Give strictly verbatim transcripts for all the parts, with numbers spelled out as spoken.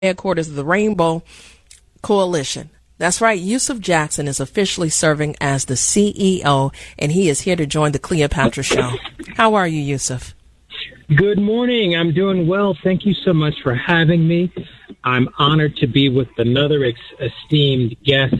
headquarters of the Rainbow Coalition. That's right. Yusuf Jackson is officially serving as the C E O, and he is here to join the Cleopatra Show. How are you, Yusuf? Good morning. I'm doing well. Thank you so much for having me. I'm honored to be with another ex- esteemed guest.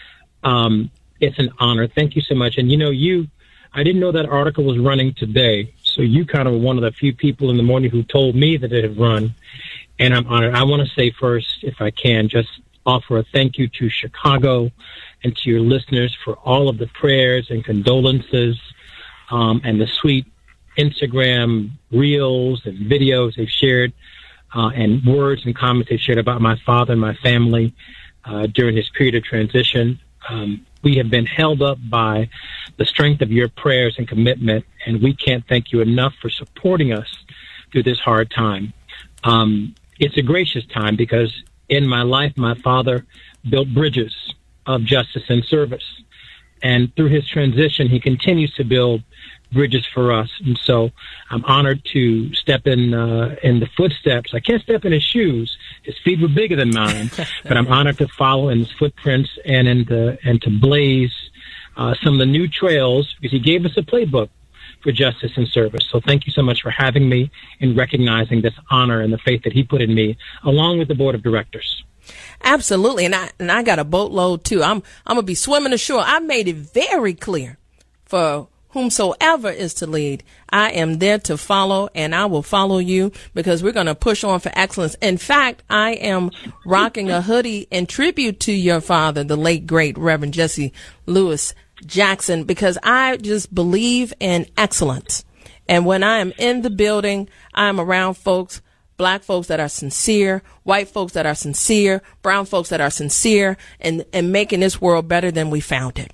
Um, it's an honor. Thank you so much. And, you know, you, I didn't know that article was running today, so you kind of were one of the few people in the morning who told me that it had run, and I'm honored. I want to say first, if I can, just offer a thank you to Chicago and to your listeners for all of the prayers and condolences um, and the sweet Instagram reels and videos they've shared uh, and words and comments they've shared about my father and my family uh, during his period of transition. Um, we have been held up by the strength of your prayers and commitment, and we can't thank you enough for supporting us through this hard time. Um, it's a gracious time because in my life, my father built bridges of justice and service. And through his transition, he continues to build bridges for us. And so I'm honored to step in uh, in the footsteps. I can't step in his shoes. His feet were bigger than mine. But I'm honored to follow in his footprints and, in the, and to blaze uh, some of the new trails, because he gave us a playbook for justice and service. So thank you so much for having me and recognizing this honor and the faith that he put in me, along with the board of directors. Absolutely. And I, and I got a boatload too. I'm, I'm going to be swimming ashore. I made it very clear for whomsoever is to lead. I am there to follow, and I will follow you because we're going to push on for excellence. In fact, I am rocking a hoodie in tribute to your father, the late, great Reverend Jesse Lewis Jackson, because I just believe in excellence. And when I am in the building, I'm around folks, black folks that are sincere, white folks that are sincere, brown folks that are sincere, and, and making this world better than we found it.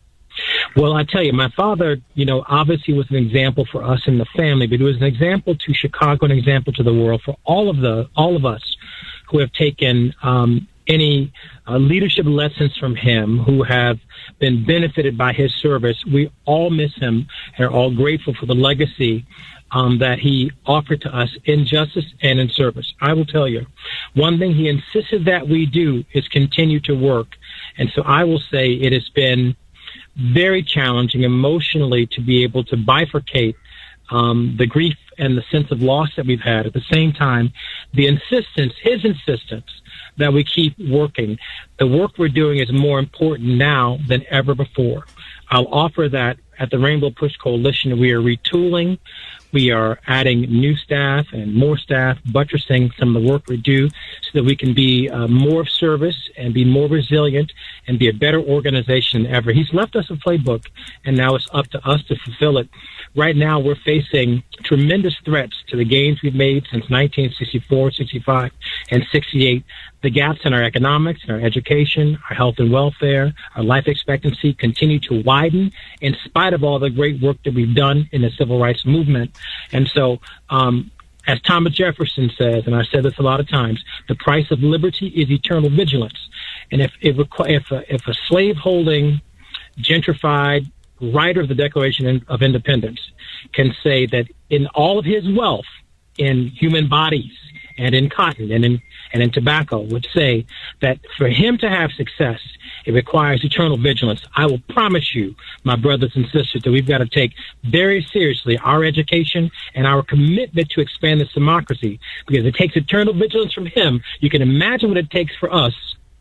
Well, I tell you, my father, you know, obviously was an example for us in the family, but he was an example to Chicago, an example to the world for all of the, all of us who have taken, um, any uh, leadership lessons from him, who have been benefited by his service. We all miss him and are all grateful for the legacy um, that he offered to us in justice and in service. I will tell you, one thing he insisted that we do is continue to work. And so I will say it has been very challenging emotionally to be able to bifurcate um, the grief and the sense of loss that we've had. At the same time, the insistence, his insistence, that we keep working. The work we're doing is more important now than ever before. I'll offer that at the Rainbow Push Coalition, we are retooling. We are adding new staff and more staff, buttressing some of the work we do so that we can be uh, more of service and be more resilient and be a better organization than ever. He's left us a playbook, and now it's up to us to fulfill it. Right now, we're facing tremendous threats to the gains we've made since nineteen sixty-four, sixty-five, and sixty-eight. The gaps in our economics, in our education, our health and welfare, our life expectancy continue to widen in spite of all the great work that we've done in the civil rights movement. And so, um, as Thomas Jefferson says, and I've said this a lot of times, the price of liberty is eternal vigilance. And if if, if a, if a slave-holding, gentrified writer of the Declaration of Independence can say that in all of his wealth in human bodies and in cotton and in and in tobacco would say that for him to have success, it requires eternal vigilance. I will promise you, my brothers and sisters, that we've got to take very seriously our education and our commitment to expand this democracy, because it takes eternal vigilance from him. You can imagine what it takes for us.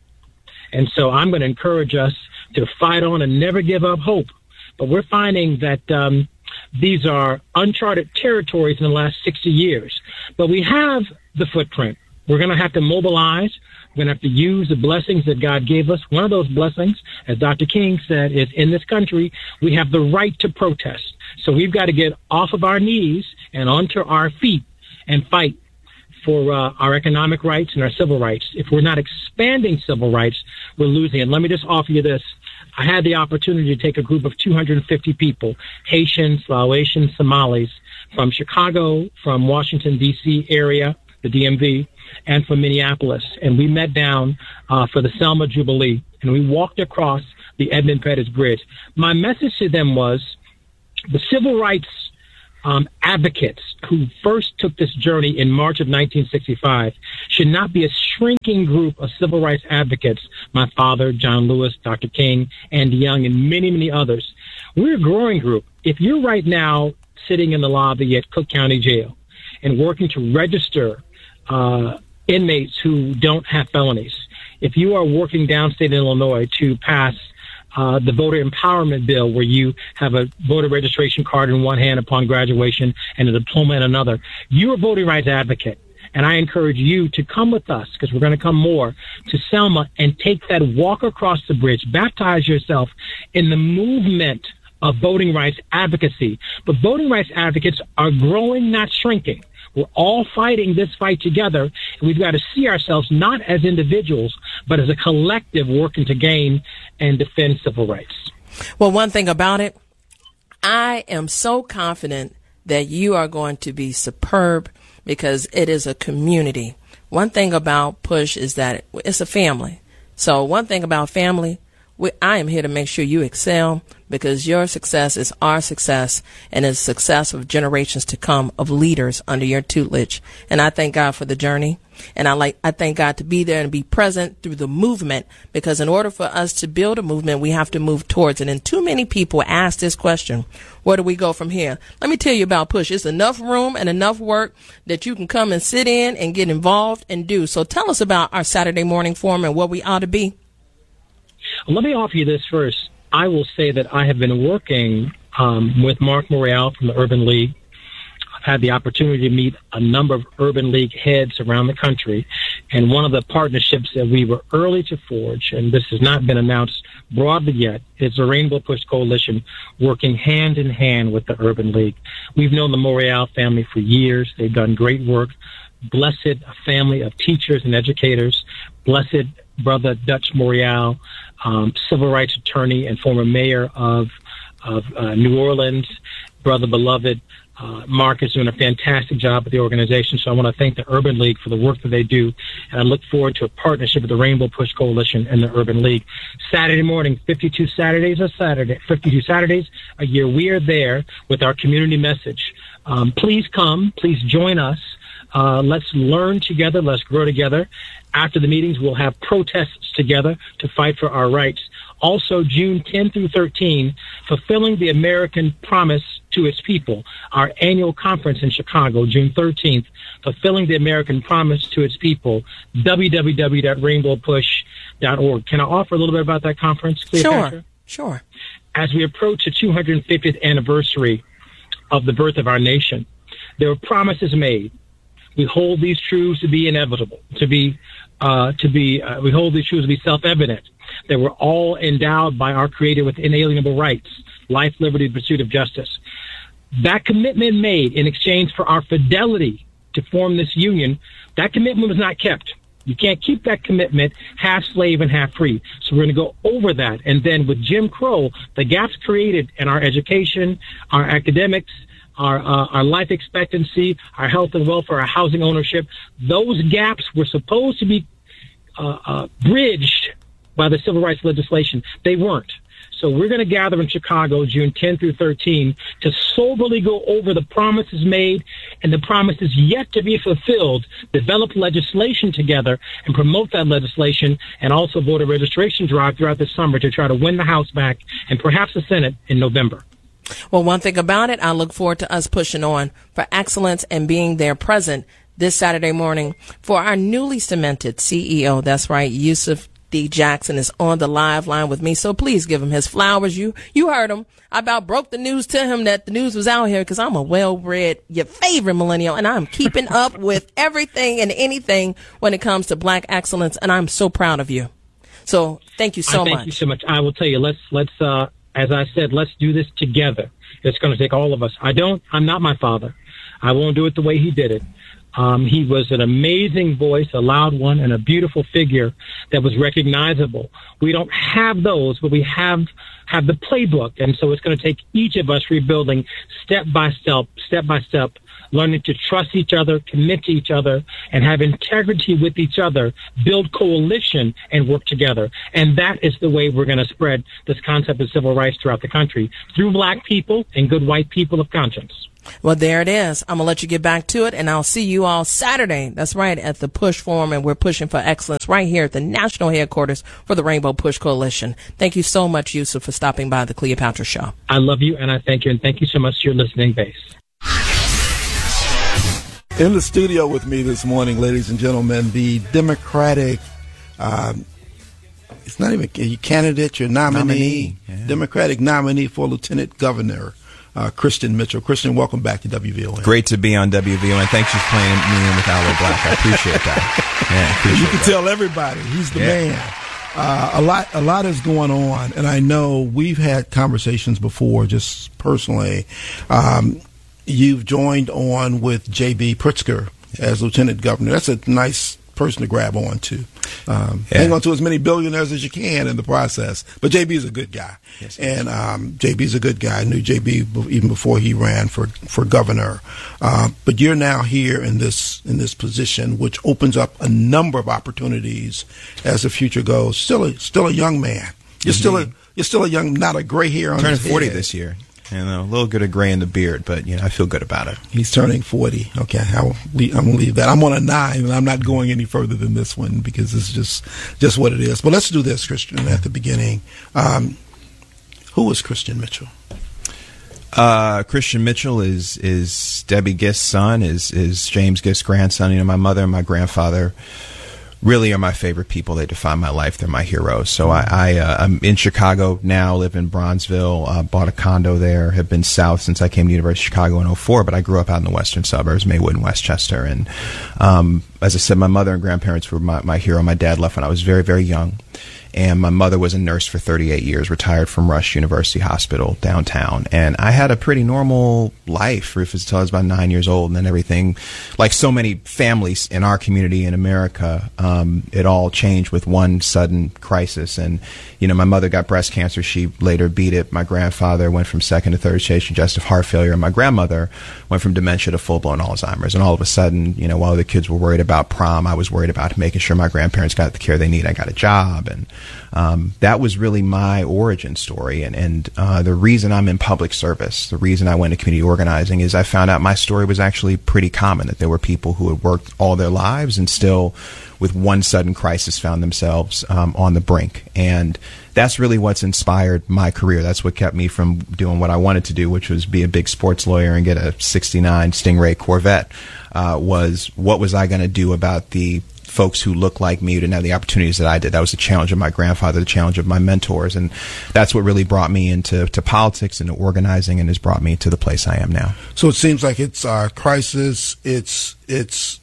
And so I'm going to encourage us to fight on and never give up hope. But we're finding that um, these are uncharted territories in the last sixty years. But we have the footprint. We're going to have to mobilize. We're going to have to use the blessings that God gave us. One of those blessings, as Doctor King said, is in this country, we have the right to protest. So we've got to get off of our knees and onto our feet and fight for uh, our economic rights and our civil rights. If we're not expanding civil rights, we're losing it. Let me just offer you this. I had the opportunity to take a group of two hundred fifty people, Haitians, Laotians, Somalis, from Chicago, from Washington, D C area, the D M V, and from Minneapolis. And we met down uh, for the Selma Jubilee, and we walked across the Edmund Pettus Bridge. My message to them was the civil rights um, advocates who first took this journey in March of nineteen sixty-five should not be a shrinking group of civil rights advocates. My father, John Lewis, Doctor King, Andy Young, and many, many others. We're a growing group. If you're right now sitting in the lobby at Cook County Jail and working to register uh, inmates who don't have felonies, if you are working downstate in Illinois to pass uh, the voter empowerment bill where you have a voter registration card in one hand upon graduation and a diploma in another, you're a voting rights advocate. And I encourage you to come with us, because we're going to come more, to Selma and take that walk across the bridge. Baptize yourself in the movement of voting rights advocacy. But voting rights advocates are growing, not shrinking. We're all fighting this fight together, and we've got to see ourselves not as individuals, but as a collective working to gain and defend civil rights. Well, one thing about it, I am so confident that you are going to be superb, because it is a community. One thing about PUSH is that it's a family. So one thing about family, we, I am here to make sure you excel, because your success is our success, and is success of generations to come of leaders under your tutelage. And I thank God for the journey. And I like, I thank God to be there and be present through the movement, because in order for us to build a movement, we have to move towards it. And too many people ask this question: where do we go from here? Let me tell you about PUSH. It's enough room and enough work that you can come and sit in and get involved and do. So tell us about our Saturday morning forum and what we ought to be. Well, let me offer you this first. I will say that I have been working um, with Mark Morial from the Urban League. I've had the opportunity to meet a number of Urban League heads around the country. And one of the partnerships that we were early to forge, and this has not been announced broadly yet, is the Rainbow Push Coalition, working hand in hand with the Urban League. We've known the Morial family for years. They've done great work. Blessed family of teachers and educators. Blessed brother Dutch Morial, um, civil rights attorney and former mayor of, of uh, New Orleans. Brother beloved Uh, Mark is doing a fantastic job with the organization, so I want to thank the Urban League for the work that they do, and I look forward to a partnership with the Rainbow Push Coalition and the Urban League. Saturday morning, fifty-two Saturdays a Saturday, fifty-two Saturdays a year, we are there with our community message. Um, please come, please join us. Uh, let's learn together, let's grow together. After the meetings, we'll have protests together to fight for our rights. Also, June tenth through thirteenth, Fulfilling the American Promise to Its People, our annual conference in Chicago, June thirteenth, Fulfilling the American Promise to Its People, w w w dot rainbow push dot org. Can I offer a little bit about that conference, Cleopatra? Sure, sure. As we approach the two hundred fiftieth anniversary of the birth of our nation, there were promises made. We hold these truths to be inevitable, to be, uh, to be, uh, we hold these truths to be self-evident, that we're all endowed by our Creator with inalienable rights, life, liberty, and pursuit of justice. That commitment made in exchange for our fidelity to form this union, that commitment was not kept. You can't keep that commitment half slave and half free. So we're going to go over that. And then with Jim Crow, the gaps created in our education, our academics, our uh, our life expectancy, our health and welfare, our housing ownership, those gaps were supposed to be uh, uh, bridged by the civil rights legislation. They weren't. So we're going to gather in Chicago, June tenth through thirteenth, to soberly go over the promises made and the promises yet to be fulfilled, develop legislation together, and promote that legislation, and also voter registration drive throughout the summer to try to win the House back and perhaps the Senate in November. Well, one thing about it, I look forward to us pushing on for excellence and being there present this Saturday morning for our newly cemented C E O. That's right, Yusuf D. Jackson is on the live line with me, so please give him his flowers. You you heard him. I about broke the news to him that the news was out here, because I'm a well-bred, your favorite millennial, and I'm keeping up with everything and anything when it comes to black excellence, and I'm so proud of you. So thank you so I thank much. Thank you so much. I will tell you, let's, let's uh, as I said, let's do this together. It's going to take all of us. I don't, I'm not my father. I won't do it the way he did it. Um, he was an amazing voice, a loud one, and a beautiful figure that was recognizable. We don't have those, but we have have the playbook, and so it's going to take each of us rebuilding step by step, step by step, learning to trust each other, commit to each other, and have integrity with each other, build coalition, and work together. And that is the way we're going to spread this concept of civil rights throughout the country, through black people and good white people of conscience. Well, there it is. I'm going to let you get back to it, and I'll see you all Saturday. That's right, at the Push Forum, and we're pushing for excellence right here at the national headquarters for the Rainbow Push Coalition. Thank you so much, Yusuf, for stopping by the Cleopatra Show. I love you, and I thank you, and thank you so much to your listening base. In the studio with me this morning, ladies and gentlemen, the Democratic, um, it's not even a candidate, your nominee, nominee yeah. Democratic nominee for Lieutenant Governor, Uh, Christian Mitchell. Christian, welcome back to W V O N. Great to be on W V O N. Thanks for playing me in with Aloe Black. I appreciate that. Yeah, appreciate you can that. tell everybody he's the yeah. man. Uh, a lot, a lot is going on, and I know we've had conversations before, just personally. Um, you've joined on with J B Pritzker as Lieutenant Governor. That's a nice person to grab on to. Um, yeah. Hang on to as many billionaires as you can in the process. But J B is a good guy. Yes, and um, J B is a good guy. I knew J B even before he ran for, for governor. Uh, but you're now here in this in this position, which opens up a number of opportunities as the future goes. Still a, still a young man. You're Indeed. still a you're still a young, not a gray hair on his head. Turning forty this year. You know, a little bit of gray in the beard, but, you know, I feel good about it. He's turning forty. Okay, I'll leave, I'm going to leave that. I'm on a nine, and I'm not going any further than this one because it's just just what it is. But let's do this, Christian, at the beginning. Um, who is Christian Mitchell? Uh, Christian Mitchell is is Debbie Gist's son, is, is James Gist's grandson. You know, my mother and my grandfather really are my favorite people. They define my life. They're my heroes. So I, I uh, I'm in Chicago now, live in Bronzeville, uh, bought a condo there, have been south since I came to University of Chicago in oh four, but I grew up out in the western suburbs, Maywood and Westchester. And um, as I said, my mother and grandparents were my, my hero. My dad left when I was very, very young. And my mother was a nurse for thirty-eight years, retired from Rush University Hospital downtown. And I had a pretty normal life until I was about nine years old. And then everything, like so many families in our community in America, um, it all changed with one sudden crisis. And, you know, my mother got breast cancer. She later beat it. My grandfather went from second to third stage congestive heart failure. And my grandmother went from dementia to full-blown Alzheimer's. And all of a sudden, you know, while the kids were worried about prom, I was worried about making sure my grandparents got the care they need. I got a job. And Um, that was really my origin story, and, and uh, the reason I'm in public service, the reason I went to community organizing, is I found out my story was actually pretty common, that there were people who had worked all their lives and still, with one sudden crisis, found themselves um, on the brink. And that's really what's inspired my career. That's what kept me from doing what I wanted to do, which was be a big sports lawyer and get a sixty-nine Stingray Corvette, uh, was what was I going to do about the folks who look like me who didn't have the opportunities that I did. That was the challenge of my grandfather, the challenge of my mentors, and that's what really brought me into to politics and to organizing, and has brought me to the place I am now. So it seems like it's a crisis, it's it's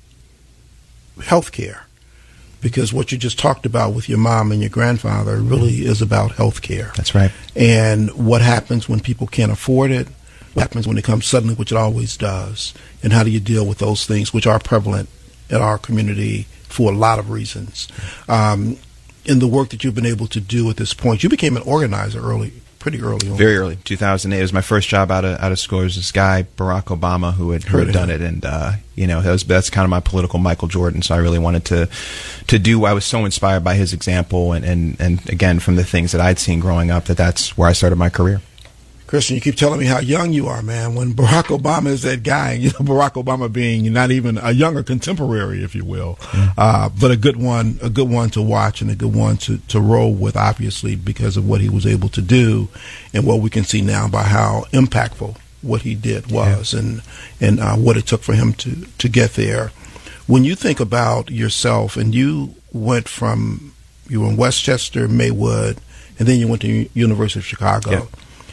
healthcare, because what you just talked about with your mom and your grandfather really is about healthcare. That's right. And what happens when people can't afford it, what happens when it comes suddenly, which it always does, and how do you deal with those things which are prevalent in our community for a lot of reasons. Um, in the work that you've been able to do at this point, you became an organizer early, pretty early on. Very early, two thousand eight. It was my first job out of out of school. There was this guy, Barack Obama, who had, who had done it, and uh, you know, that was, that's kind of my political Michael Jordan. So I really wanted to to do. I was so inspired by his example, and and and again from the things that I'd seen growing up, that that's where I started my career. Christian, you keep telling me how young you are, man. When Barack Obama is that guy, you know, Barack Obama being not even a younger contemporary, if you will, mm. uh, but a good one, a good one to watch and a good one to, to roll with, obviously, because of what he was able to do and what we can see now by how impactful what he did was, yeah. and and uh, what it took for him to, to get there. When you think about yourself, and you went from, you were in Westchester, Maywood, and then you went to U- University of Chicago. Yeah.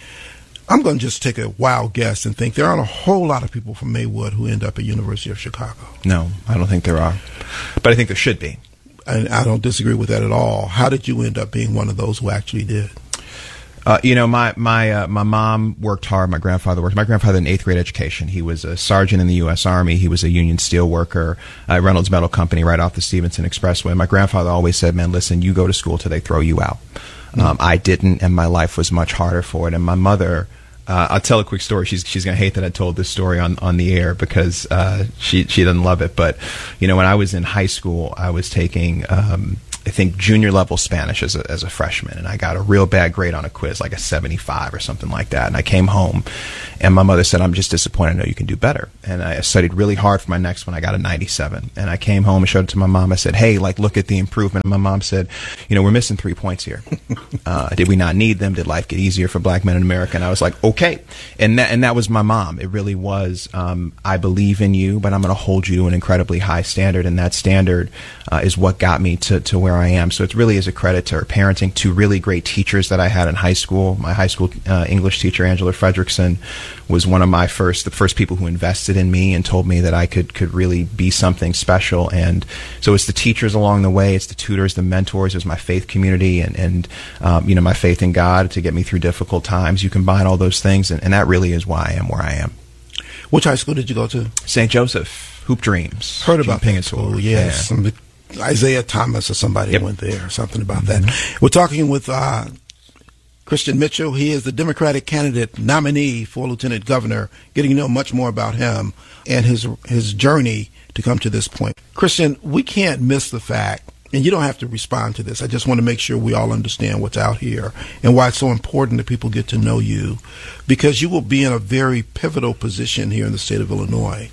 I'm going to just take a wild guess and think there aren't a whole lot of people from Maywood who end up at University of Chicago. No, I don't think there are. But I think there should be. And I don't disagree with that at all. How did you end up being one of those who actually did? Uh, you know, my my uh, my mom worked hard. My grandfather worked. My grandfather had an eighth grade education. He was a sergeant in the U S Army. He was a union steel worker at Reynolds Metal Company right off the Stevenson Expressway. My grandfather always said, man, listen, you go to school till they throw you out. Mm-hmm. Um, I didn't, and my life was much harder for it. And my mother Uh, I'll tell a quick story. She's she's gonna hate that I told this story on, on the air because uh, she she doesn't love it. But you know, when I was in high school, I was taking um, I think junior level Spanish as a as a freshman, and I got a real bad grade on a quiz, like a seventy-five or something like that. And I came home, and my mother said, "I'm just disappointed. I know you can do better." And I studied really hard for my next one. I got a ninety-seven, and I came home and showed it to my mom. I said, "Hey, like, look at the improvement." And my mom said, "You know, we're missing three points here. Uh, did we not need them? Did life get easier for black men in America?" And I was like, "Okay." And that and that was my mom. It really was. Um, I believe in you, but I'm going to hold you to an incredibly high standard, and that standard uh, is what got me to to where I am. So it really is a credit to her parenting, to really great teachers that I had in high school. My high school uh, English teacher, Angela Fredrickson, was one of my first, the first people who invested in me and told me that I could could really be something special. And so it's the teachers along the way, it's the tutors, the mentors, it's my faith community, and and um, you know, my faith in God to get me through difficult times. You combine all those things, and, and that really is why I am where I am. Which high school did you go to? Saint Joseph, Hoop Dreams. Heard about that school, yes. Yeah. Some, Isaiah Thomas or somebody Yep. went there, or something about Mm-hmm. that. We're talking with uh, Christian Mitchell. He is the Democratic candidate nominee for lieutenant governor, getting to know much more about him and his his journey to come to this point. Christian, we can't miss the fact, and you don't have to respond to this, I just want to make sure we all understand what's out here and why it's so important that people get to know you, because you will be in a very pivotal position here in the state of Illinois.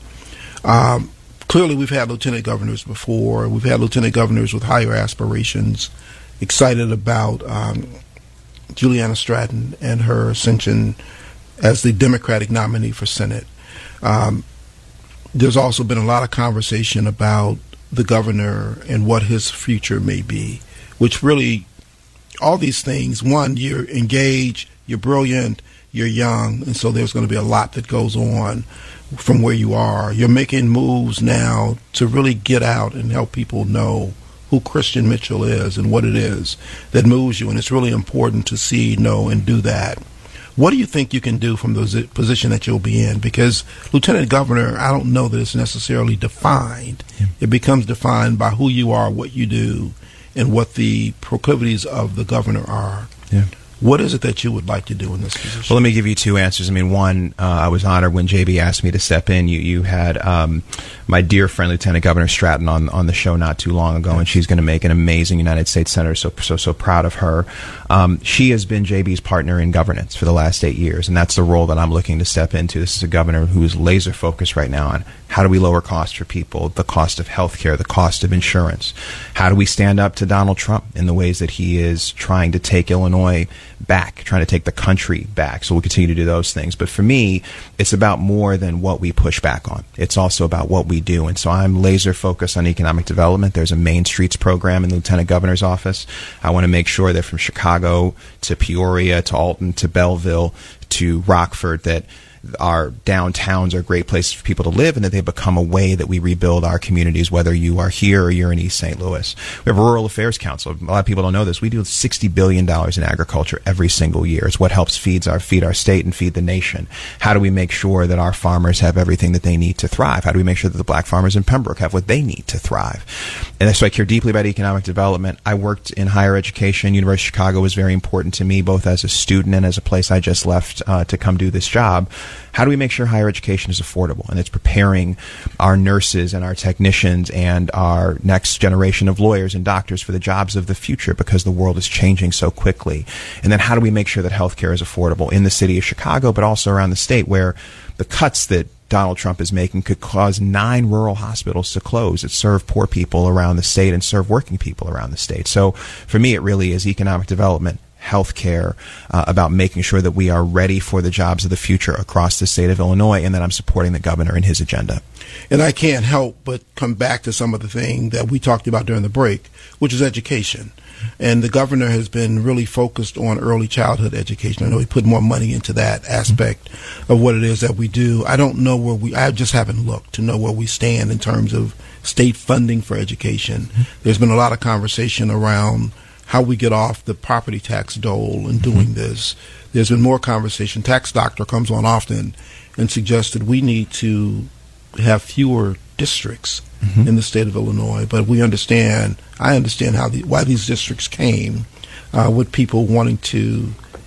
Um, Clearly, we've had lieutenant governors before. We've had lieutenant governors with higher aspirations, excited about um, Juliana Stratton and her ascension as the Democratic nominee for Senate. Um, there's also been a lot of conversation about the governor and what his future may be, which really, all these things, one, you're engaged, you're brilliant, you're young, and so there's going to be a lot that goes on from where you are. You're making moves now to really get out and help people know who Christian Mitchell is and what it is that moves you, and it's really important to see, know, and do that. What do you think you can do from the position that you'll be in? Because lieutenant governor, I don't know that it's necessarily defined. Yeah. It becomes defined by who you are, what you do, and what the proclivities of the governor are. Yeah. What is it that you would like to do in this position? Well, let me give you two answers. I mean, one, uh, I was honored when J B asked me to step in. You you had um, my dear friend, Lieutenant Governor Stratton, on on the show not too long ago, and she's going to make an amazing United States Senator. So so so proud of her. Um, she has been J B's partner in governance for the last eight years, and that's the role that I'm looking to step into. This is a governor who is laser focused right now on how do we lower costs for people, the cost of health care, the cost of insurance. How do we stand up to Donald Trump in the ways that he is trying to take Illinois back, trying to take the country back. So we'll continue to do those things. But for me, it's about more than what we push back on. It's also about what we do. And so I'm laser focused on economic development. There's a Main Streets program in the Lieutenant Governor's office. I want to make sure that from Chicago to Peoria to Alton to Belleville to Rockford, that our downtowns are great places for people to live, and that they become a way that we rebuild our communities, whether you are here or you're in East Saint Louis. We have a Rural Affairs Council. A lot of people don't know this. We do sixty billion dollars in agriculture every single year. It's what helps feeds our, feed our state and feed the nation. How do we make sure that our farmers have everything that they need to thrive? How do we make sure that the black farmers in Pembroke have what they need to thrive? And so I care deeply about economic development. I worked in higher education. University of Chicago was very important to me, both as a student and as a place I just left uh, to come do this job. How do we make sure higher education is affordable and it's preparing our nurses and our technicians and our next generation of lawyers and doctors for the jobs of the future, because the world is changing so quickly? And then how do we make sure that healthcare is affordable in the city of Chicago, but also around the state, where the cuts that Donald Trump is making could cause nine rural hospitals to close that serve poor people around the state and serve working people around the state. So for me, it really is economic development, healthcare, uh, about making sure that we are ready for the jobs of the future across the state of Illinois, and that I'm supporting the governor in his agenda. And I can't help but come back to some of the things that we talked about during the break, which is education. And the governor has been really focused on early childhood education. I know he put more money into that aspect mm-hmm. of what it is that we do. I don't know where we, I just haven't looked to know where we stand in terms of state funding for education. Mm-hmm. There's been a lot of conversation around how we get off the property tax dole in doing mm-hmm. this. There's been more conversation. Tax Doctor comes on often and suggests that we need to have fewer districts mm-hmm. in the state of Illinois. But we understand, I understand how the, why these districts came, uh, with people wanting to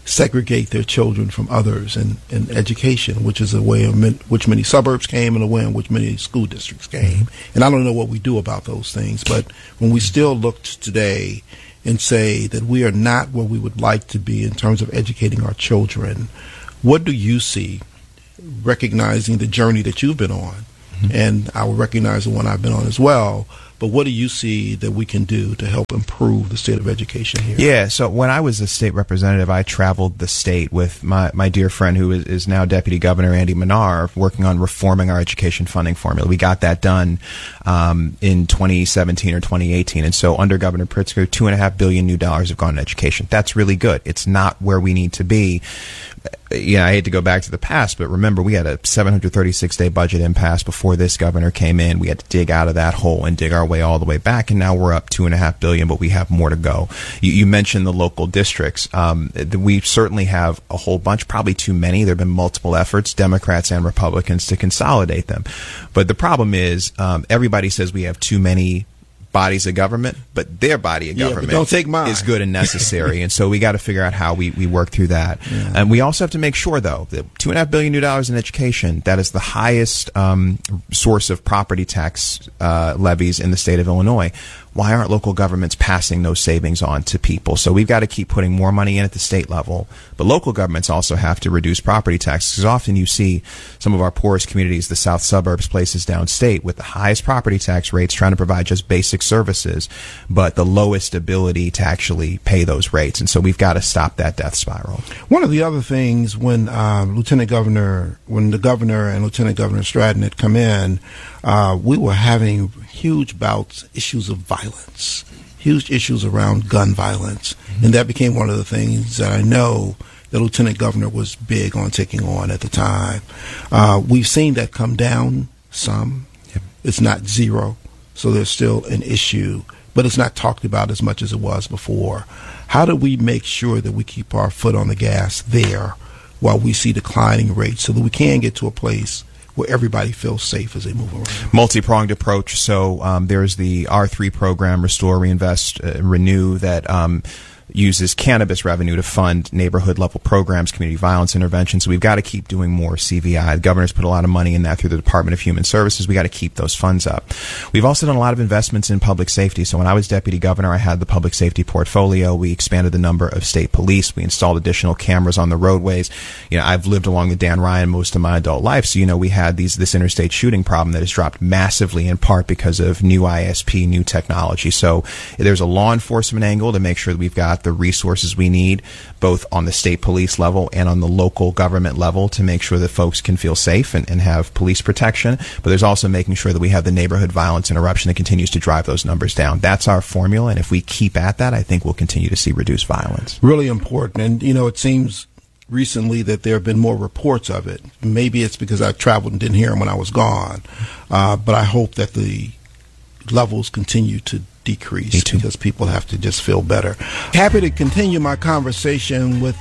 segregate their children from others in, in education, which is a way in min- which many suburbs came and a way in which many school districts came. And I don't know what we do about those things, but when we still look today and say that we are not where we would like to be in terms of educating our children, what do you see, recognizing the journey that you've been on? Mm-hmm. And I will recognize the one I've been on as well. But what do you see that we can do to help improve the state of education here? Yeah, so when I was a state representative, I traveled the state with my, my dear friend who is, is now Deputy Governor Andy Manar, working on reforming our education funding formula. We got that done um, in twenty seventeen or twenty eighteen. And so under Governor Pritzker, two and a half billion new dollars have gone to education. That's really good. It's not where we need to be. Yeah, I hate to go back to the past, but remember, we had a seven hundred thirty-six day budget impasse before this governor came in. We had to dig out of that hole and dig our way all the way back, and now we're up two and a half billion, but we have more to go. You, you mentioned the local districts. Um, we certainly have a whole bunch, probably too many. There have been multiple efforts, Democrats and Republicans, to consolidate them. But the problem is, um, everybody says we have too many bodies of government, but their body of yeah, government don't take mine. is good and necessary. And so we got to figure out how we, we work through that. Yeah. And we also have to make sure, though, that two and a half billion new dollars in education, that is the highest um, source of property tax uh, levies in the state of Illinois. Why aren't local governments passing those savings on to people? So we've got to keep putting more money in at the state level. But local governments also have to reduce property taxes, because often you see some of our poorest communities, the south suburbs, places downstate, with the highest property tax rates, trying to provide just basic services, but the lowest ability to actually pay those rates. And so we've got to stop that death spiral. One of the other things, when um, Lieutenant Governor, when the governor and Lieutenant Governor Stratton had come in, uh, we were having huge bouts, issues of violence, huge issues around gun violence. Mm-hmm. And that became one of the things that I know the Lieutenant Governor was big on taking on at the time. Uh, we've seen that come down some. Yep. It's not zero, so there's still an issue, but it's not talked about as much as it was before. How do we make sure that we keep our foot on the gas there while we see declining rates, so that we can get to a place where everybody feels safe as they move around? Multi-pronged approach. So um, there's the R three program, Restore, Reinvest, uh, Renew, that um, uses cannabis revenue to fund neighborhood-level programs, community violence intervention. So we've got to keep doing more C V I. The governor's put a lot of money in that through the Department of Human Services. We got to keep those funds up. We've also done a lot of investments in public safety. So when I was deputy governor, I had the public safety portfolio. We expanded the number of state police. We installed additional cameras on the roadways. You know, I've lived along the Dan Ryan most of my adult life, so you know we had these this interstate shooting problem that has dropped massively, in part because of new I S P, new technology. So there's a law enforcement angle to make sure that we've got the resources we need, both on the state police level and on the local government level, to make sure that folks can feel safe and, and have police protection. But there's also making sure that we have the neighborhood violence interruption that continues to drive those numbers down. That's our formula, and if we keep at that, I think we'll continue to see reduced violence. Really important. And, you know, it seems recently that there have been more reports of it. Maybe it's because I traveled and didn't hear them when I was gone. Uh, but I hope that the levels continue to decrease, because people have to just feel better. Happy to continue my conversation with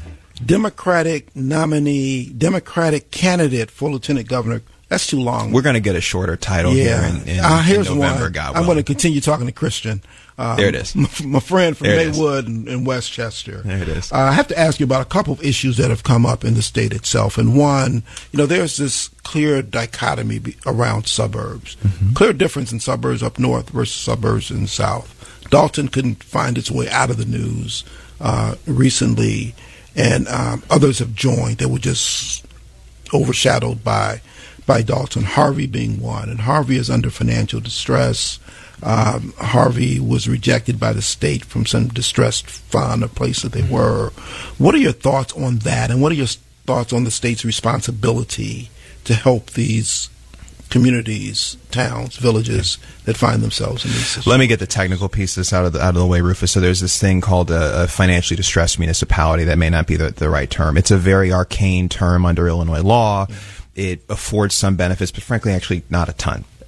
Democratic nominee, Democratic candidate for Lieutenant Governor. That's too long. We're going to get a shorter title yeah. here in, in, uh, here's in November. One. God I'm going to continue talking to Christian. Um, there it is. My, my friend from there Maywood and, and Westchester. There it is. Uh, I have to ask you about a couple of issues that have come up in the state itself. And one, you know, there's this clear dichotomy be, around suburbs. Mm-hmm. Clear difference in suburbs up north versus suburbs in the south. Dalton couldn't find its way out of the news uh, recently, and um, others have joined that were just overshadowed by by Dalton, Harvey being one. And Harvey is under financial distress. Um, Harvey was rejected by the state from some distressed fund, a place that they were. What are your thoughts on that? And what are your thoughts on the state's responsibility to help these communities, towns, villages that find themselves in these situations? Let me get the technical pieces out of the, out of the way, Rufus. So there's this thing called a, a financially distressed municipality. That may not be the, the right term. It's a very arcane term under Illinois law. Mm-hmm. It affords some benefits, but frankly, actually not a ton.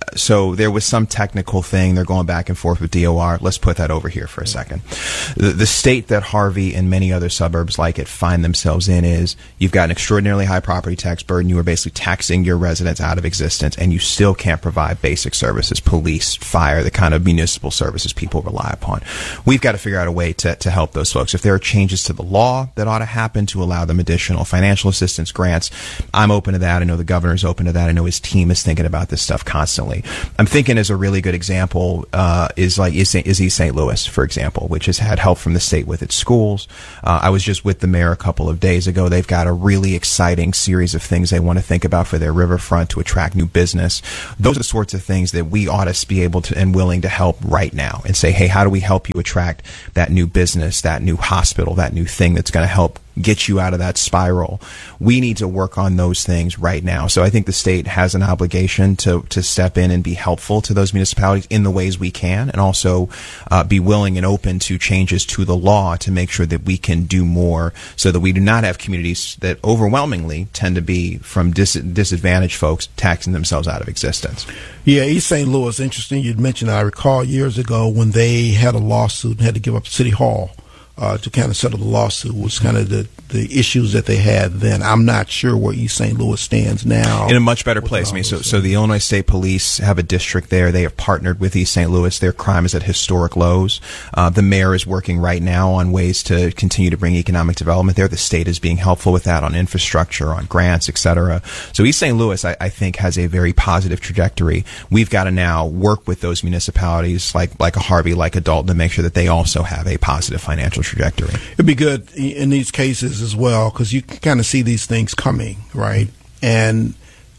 so there was some technical thing. They're going back and forth with D O R. Let's put that over here for a second. The, the state that Harvey and many other suburbs like it find themselves in is you've got an extraordinarily high property tax burden. You are basically taxing your residents out of existence, and you still can't provide basic services, police, fire, the kind of municipal services people rely upon. We've got to figure out a way to, to help those folks. If there are changes to the law that ought to happen to allow them additional financial assistance grants, I'm open to that. I know the governor's open to that. I know his team is thinking about this stuff constantly. I'm thinking as a really good example uh, is like is, is East Saint Louis, for example, which has had help from the state with its schools. Uh, I was just with the mayor a couple of days ago. They've got a really exciting series of things they want to think about for their riverfront to attract new business. Those are the sorts of things that we ought to be able to and willing to help right now and say, hey, how do we help you attract that new business, that new hospital, that new thing that's going to help get you out of that spiral? We need to work on those things right now. So I think the state has an obligation to to step in and be helpful to those municipalities in the ways we can, and also uh, be willing and open to changes to the law to make sure that we can do more so that we do not have communities that overwhelmingly tend to be from dis- disadvantaged folks taxing themselves out of existence. Yeah, East Saint Louis, interesting. You'd mentioned, I recall years ago when they had a lawsuit and had to give up City Hall Uh, to kind of settle the lawsuit, was kind of the, the issues that they had then. I'm not sure where East Saint Louis stands now. In a much better place. I mean, so, so the Illinois State Police have a district there. They have partnered with East Saint Louis. Their crime is at historic lows. Uh, the mayor is working right now on ways to continue to bring economic development there. The state is being helpful with that on infrastructure, on grants, et cetera. So East Saint Louis, I, I think, has a very positive trajectory. We've got to now work with those municipalities like, like a Harvey, like a Dalton, to make sure that they also have a positive financial trajectory. It'd be good in these cases as well, because you can kind of see these things coming, right? And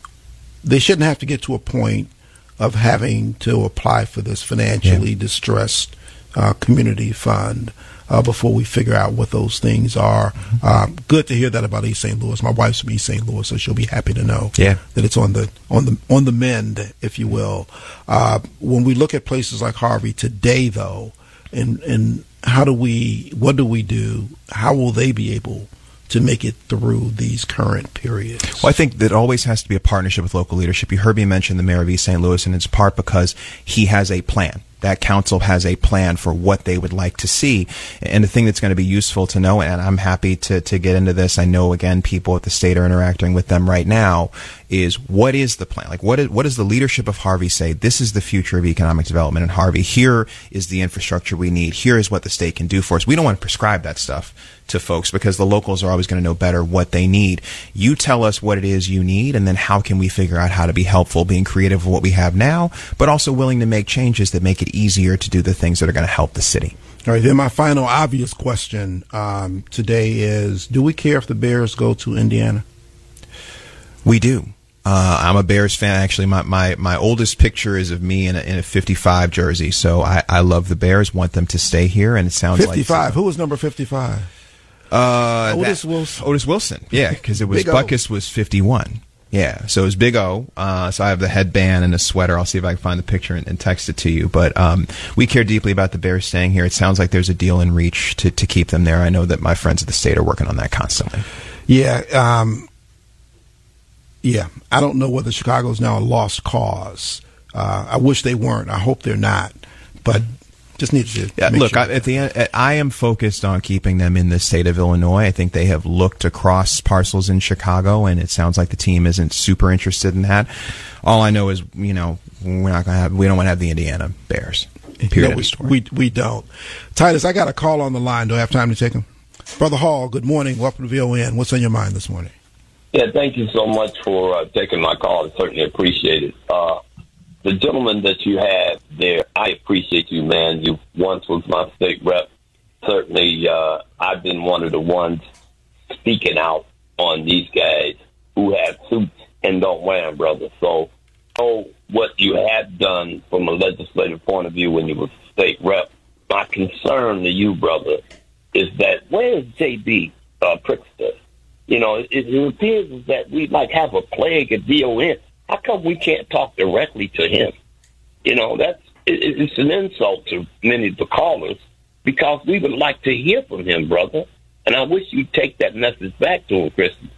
they shouldn't have to get to a point of having to apply for this financially yeah. distressed uh, community fund uh, before we figure out what those things are. Mm-hmm. Uh, good to hear that about East Saint Louis. My wife's from East Saint Louis, so she'll be happy to know yeah. that it's on the on the on the mend, if you will. Uh, when we look at places like Harvey today, though, and and how do we, what do we do? How will they be able to make it through these current periods? Well, I think that always has to be a partnership with local leadership. You heard me mention the mayor of East Saint Louis, and it's part because he has a plan. That council has a plan for what they would like to see. And the thing that's going to be useful to know, and I'm happy to, to get into this, I know, again, people at the state are interacting with them right now, is what is the plan? Like, what is, what does the leadership of Harvey say? This is the future of economic development in Harvey. Here is the infrastructure we need. Here is what the state can do for us. We don't want to prescribe that stuff to folks because the locals are always going to know better what they need. You tell us what it is you need, and then how can we figure out how to be helpful, being creative with what we have now, but also willing to make changes that make it easier to do the things that are going to help the city. All right, then my final obvious question um, today is, do we care if the Bears go to Indiana? We do. Uh, I'm a Bears fan. Actually, my, my, my oldest picture is of me in a, in a fifty-five jersey. So I, I love the Bears, want them to stay here, and it sounds fifty-five. like fifty-five. Who was number fifty-five? Uh, Otis that, Wilson. Otis Wilson. Yeah, because it was Big O. Buckus was fifty-one. Yeah, so it was Big O. Uh, so I have the headband and the sweater. I'll see if I can find the picture and, and text it to you. But um, we care deeply about the Bears staying here. It sounds like there's a deal in reach to, to keep them there. I know that my friends at the state are working on that constantly. Yeah. Um, yeah. I don't know whether Chicago is now a lost cause. Uh, I wish they weren't. I hope they're not. But just need to yeah, make look, sure. I, at the end, I am focused on keeping them in the state of Illinois. I think they have looked across parcels in Chicago, and it sounds like the team isn't super interested in that. All I know is, you know, we're not going to have, we don't want to have the Indiana Bears. Period. No, we, we we don't. Titus, I got a call on the line. Do I have time to take him? Brother Hall, good morning. Welcome to V O N. What's on your mind this morning? Yeah, thank you so much for uh, taking my call. I certainly appreciate it. Uh, the gentleman that you had there, I appreciate you, man. You once was my state rep. Certainly, uh, I've been one of the ones speaking out on these guys who have suits and don't wear them, brother. So, oh, what you have done from a legislative point of view when you were state rep, my concern to you, brother, is that where is J B uh, Pritzker? You know, it, it appears that we like have a plague at V O N. How come we can't talk directly to him? You know, that's it, it's an insult to many of the callers because we would like to hear from him, brother. And I wish you'd take that message back to him, Chris.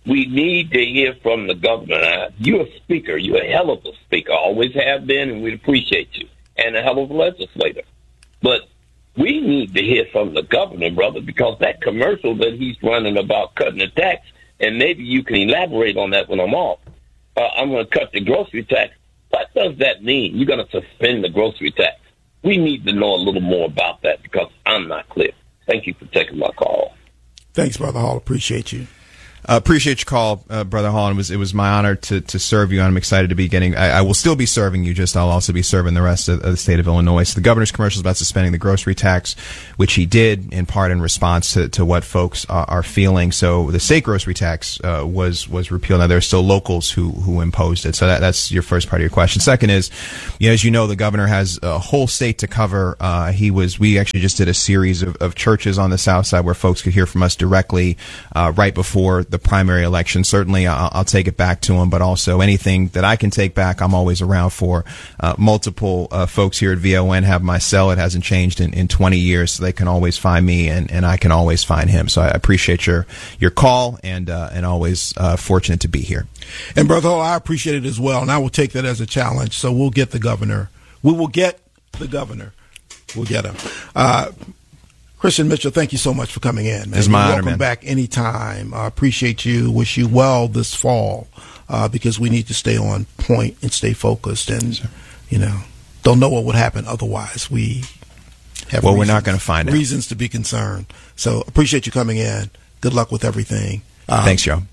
we need to hear from the governor. Now, you're a speaker. You're a hell of a speaker. Always have been, and we appreciate you. And a hell of a legislator. But we need to hear from the governor, brother, because that commercial that he's running about cutting the tax, and maybe you can elaborate on that when I'm off. Uh, I'm going to cut the grocery tax. What does that mean? You're going to suspend the grocery tax. We need to know a little more about that because I'm not clear. Thank you for taking my call. Thanks, Brother Hall. Appreciate you. Uh, appreciate your call, uh, Brother Hall. It was it was my honor to to serve you, and I'm excited to be getting. I, I will still be serving you. Just I'll also be serving the rest of, of the state of Illinois. So the governor's commercial is about suspending the grocery tax, which he did in part in response to, to what folks are, are feeling. So the state grocery tax uh, was was repealed. Now there are still locals who who imposed it. So that, that's your first part of your question. Second is, you know, as you know, the governor has a whole state to cover. Uh, he was. We actually just did a series of, of churches on the South Side where folks could hear from us directly uh, right before the primary election. Certainly, I'll, I'll take it back to him, but also anything that I can take back, I'm always around for. Uh, multiple uh, folks here at V O N have my cell. It hasn't changed in, in twenty years, so they can always find me, and, and I can always find him. So I appreciate your your call, and uh, and always uh, fortunate to be here. And Brother Hall, I appreciate it as well, and I will take that as a challenge. So we'll get the governor. We will get the governor. We'll get him. Uh, Christian Mitchell, thank you so much for coming in, man. It's my honor, Welcome man. back anytime. I appreciate you. Wish you well this fall uh, because we need to stay on point and stay focused. And, yes, you know, don't know what would happen otherwise. We have well, reasons, we're not going to find out. reasons to be concerned. So appreciate you coming in. Good luck with everything. Um, Thanks, Joe.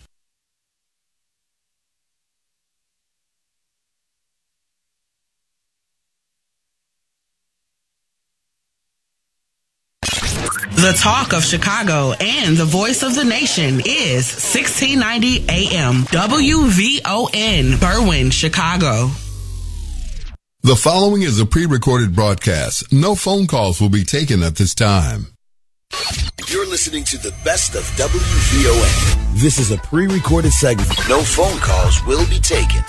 The talk of Chicago and the voice of the nation is sixteen ninety A M W V O N, Berwyn, Chicago. The following is a pre-recorded broadcast. No phone calls will be taken at this time. You're listening to the best of W V O N. This is a pre-recorded segment. No phone calls will be taken.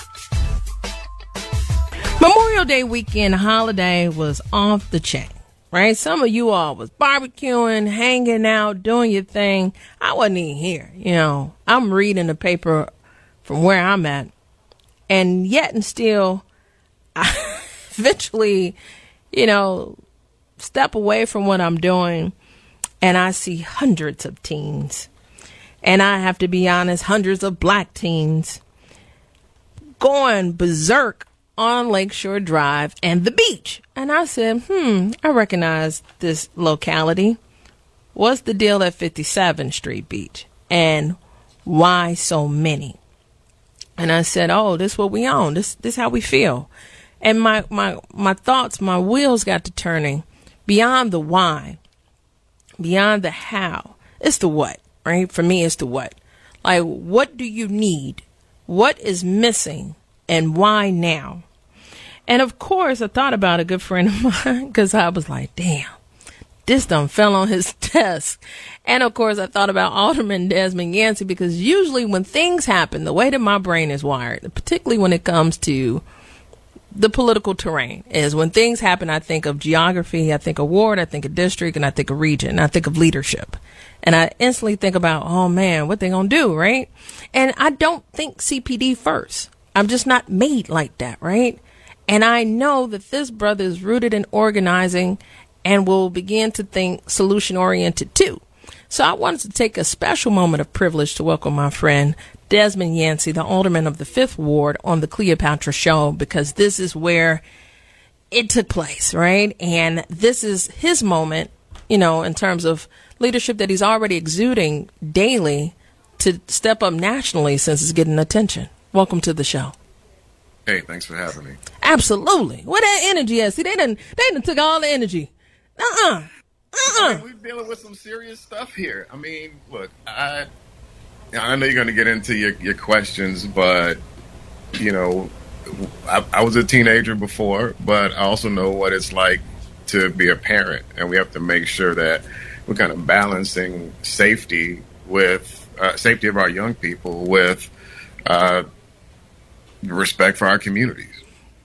Memorial Day weekend holiday was off the chain. Right? Some of you all was barbecuing, hanging out, doing your thing. I wasn't even here. You know, I'm reading the paper from where I'm at. And yet and still, I eventually, you know, step away from what I'm doing and I see hundreds of teens. And I have to be honest, hundreds of black teens going berserk on Lakeshore Drive and the beach. And I said, hmm, I recognize this locality. What's the deal at fifty-seventh Street Beach? And why so many? And I said, oh, this is what we own. This this how we feel. And my, my, my thoughts, my wheels got to turning beyond the why, beyond the how. It's the what, right? For me, it's the what. Like, what do you need? What is missing? And why now? And of course, I thought about a good friend of mine because I was like, damn, this done fell on his desk. And of course, I thought about Alderman Desmond Yancey because usually when things happen, the way that my brain is wired, particularly when it comes to the political terrain, is when things happen, I think of geography, I think of ward, I think of district, and I think of region, I think of leadership. And I instantly think about, oh man, what they gonna do, right? And I don't think C P D first. I'm just not made like that, right? And I know that this brother is rooted in organizing and will begin to think solution oriented too. So I wanted to take a special moment of privilege to welcome my friend Desmond Yancey, the alderman of the fifth Ward, on the Cleopatra Show, because this is where it took place, right? And this is his moment, you know, in terms of leadership that he's already exuding daily to step up nationally since it's getting attention. Welcome to the show. Hey, thanks for having me. Absolutely. Where that energy at? See, they done, they done took all the energy. Uh-uh. Uh-uh. I mean, we're dealing with some serious stuff here. I mean, look, I I know you're going to get into your, your questions, but, you know, I, I was a teenager before, but I also know what it's like to be a parent. And we have to make sure that we're kind of balancing safety with uh, safety of our young people with uh respect for our communities.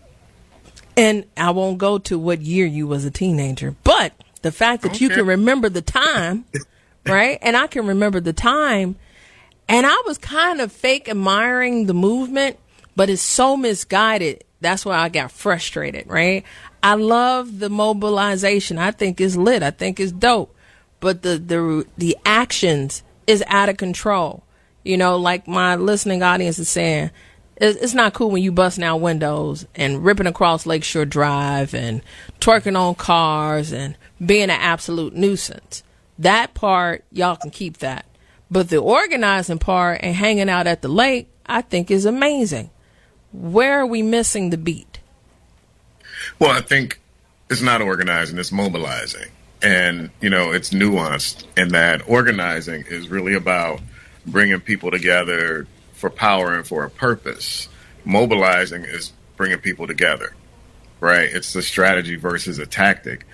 And I won't go to what year you was a teenager, but the fact that okay. you can remember the time, right? And I can remember the time And I was kind of fake admiring the movement, but it's so misguided. That's why I got frustrated, right? I love the mobilization. I think it's lit. I think it's dope. But the, the, the actions is out of control. You know, like my listening audience is saying, it's not cool when you busting out windows and ripping across Lakeshore Drive and twerking on cars and being an absolute nuisance. That part, y'all can keep that. But the organizing part and hanging out at the lake, I think is amazing. Where are we missing the beat? Well, I think it's not organizing, it's mobilizing. And, you know, it's nuanced in that organizing is really about bringing people together for power and for a purpose. Mobilizing is bringing people together, right? It's the strategy versus a tactic.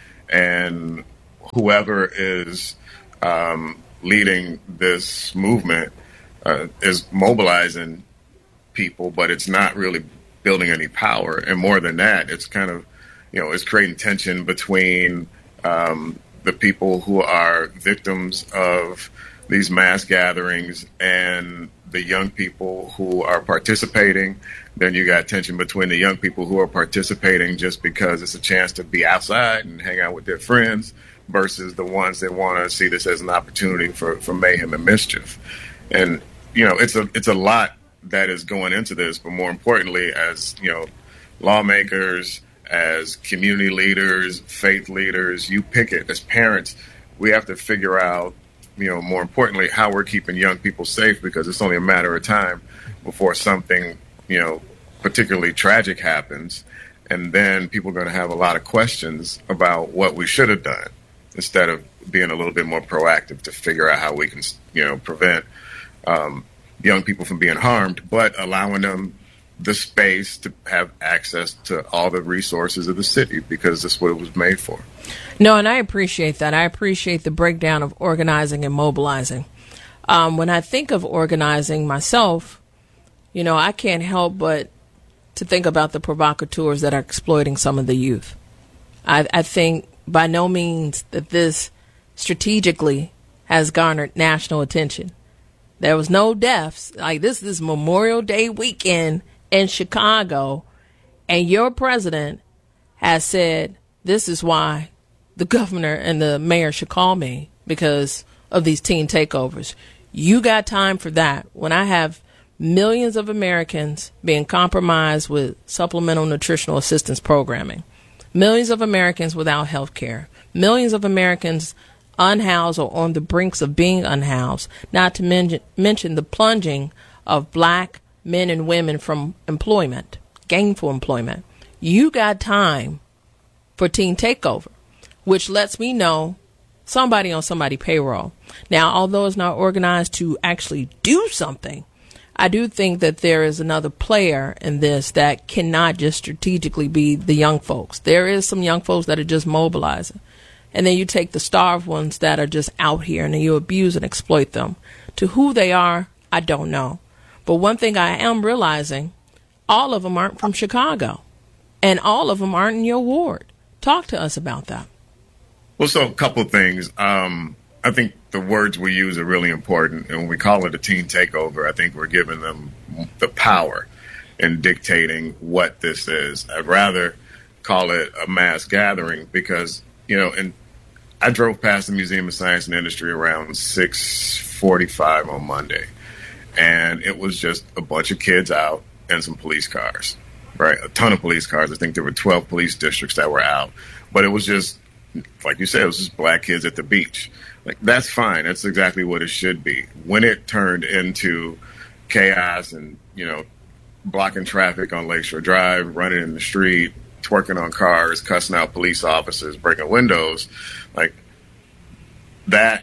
And whoever is um, leading this movement uh, is mobilizing people, but it's not really building any power. And more than that, it's kind of, you know, it's creating tension between um, the people who are victims of these mass gatherings and the young people who are participating. Then you got tension between the young people who are participating just because it's a chance to be outside and hang out with their friends versus the ones that want to see this as an opportunity for, for mayhem and mischief. And, you know, it's a it's a lot that is going into this, but more importantly, as, you know, lawmakers, as community leaders, faith leaders, you pick it, as parents, we have to figure out, you know, more importantly, how we're keeping young people safe, because it's only a matter of time before something, you know, particularly tragic happens. And then people are going to have a lot of questions about what we should have done instead of being a little bit more proactive to figure out how we can, you know, prevent um, young people from being harmed, but allowing them the space to have access to all the resources of the city, because that's what it was made for. No, and I appreciate that. I appreciate the breakdown of organizing and mobilizing. Um, when I think of organizing myself, you know, I can't help but to think about the provocateurs that are exploiting some of the youth. I, I think by no means that this strategically has garnered national attention. There was no deaths. Like this, this Memorial Day weekend in Chicago, and your president has said, this is why the governor and the mayor should call me, because of these teen takeovers. You got time for that when I have millions of Americans being compromised with supplemental nutritional assistance programming, millions of Americans without health care, millions of Americans unhoused or on the brinks of being unhoused, not to men- mention the plunging of black men and women from employment, gainful employment. You got time for teen takeover, which lets me know somebody on somebody payroll. Now, although it's not organized to actually do something, I do think that there is another player in this that cannot just strategically be the young folks. There is some young folks that are just mobilizing. And then you take the starved ones that are just out here and then you abuse and exploit them. To who they are, I don't know. But one thing I am realizing, all of them aren't from Chicago. And all of them aren't in your ward. Talk to us about that. Well, so a couple of things. Um, I think the words we use are really important. And when we call it a teen takeover, I think we're giving them the power in dictating what this is. I'd rather call it a mass gathering because, you know, and I drove past the Museum of Science and Industry around six forty-five on Monday. And it was just a bunch of kids out and some police cars, right? A ton of police cars. I think there were twelve police districts that were out. But it was just, like you said, it was just black kids at the beach. Like, that's fine. That's exactly what it should be. When it turned into chaos and, you know, blocking traffic on Lakeshore Drive, running in the street, twerking on cars, cussing out police officers, breaking windows, like that,